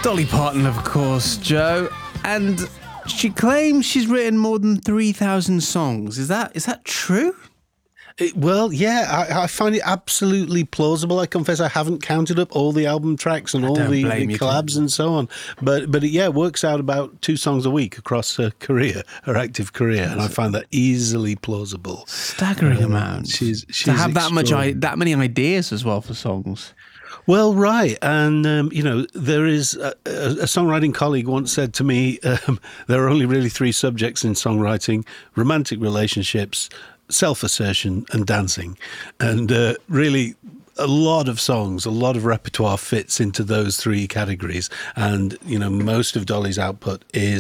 Dolly Parton, of course, Joe, and she claims she's written more than 3,000 songs. Is that true? Well, yeah, I find it absolutely plausible. I confess I haven't counted up all the album tracks and all the collabs and so on. But yeah, it works out about 2 songs a week across her career, her active career, and I find that easily plausible. Staggering amount. She's to have that many ideas as well for songs. Well, right. And, there is a songwriting colleague once said to me, there are only really 3 subjects in songwriting: romantic relationships, self-assertion, and dancing. And really, a lot of songs, a lot of repertoire fits into those 3 categories. And, most of Dolly's output is